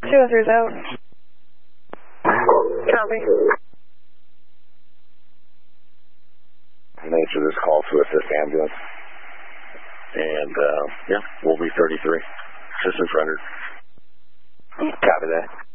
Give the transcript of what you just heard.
203's out. Copy. Nature this call to assist ambulance. And, yeah, we'll be 33. Assistance rendered. Copy that.